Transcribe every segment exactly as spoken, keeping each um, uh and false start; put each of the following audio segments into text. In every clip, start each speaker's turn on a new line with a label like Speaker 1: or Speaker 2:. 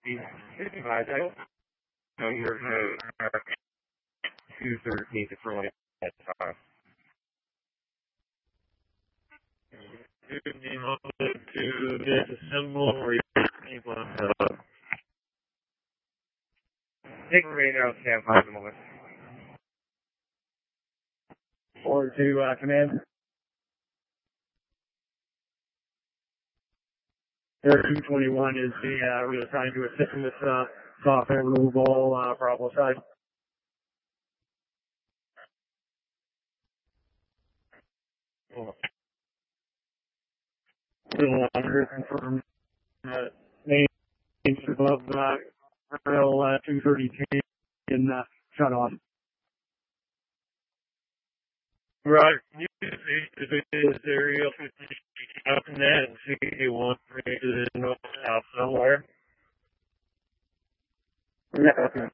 Speaker 1: I don't know your uh, two thirteen to for like that time. To disassemble or uh, take radar out stand by the moment. Or to uh, command. Air two twenty-one is the uh, reassigned to assist in this uh, software removal uh, Bravo side. Still under confirmed. Uh, names above uh, rail uh, two thirty-two and uh, shut off. Right. You can see this area up in that and see if you want to make it in north south somewhere. Yeah, okay.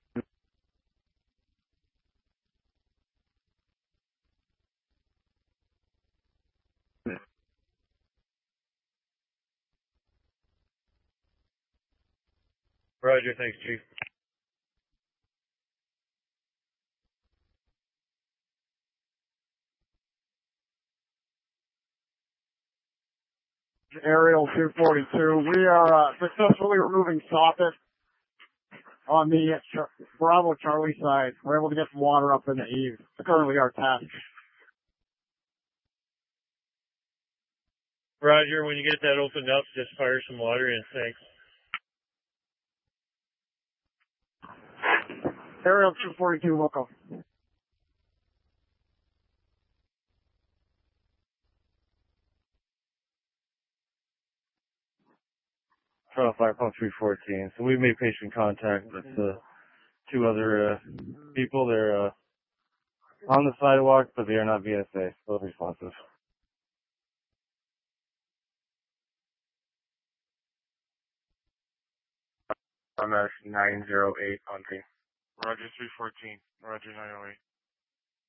Speaker 1: Roger, thanks, Chief. Aerial two forty-two. We are uh, successfully removing soffit on the Char- Bravo Charlie side. We're able to get some water up in the eaves. It's currently our task. Roger, when you get that opened up, just fire some water in. Thanks. Aerial two forty-two, local. Trial Fire Pump three fourteen. So we've made patient contact with uh, two other uh, people. They're uh, on the sidewalk, but they are not V S A. Both responsive. I'm at nine oh eight on green. Roger three fourteen. Roger nine oh eight.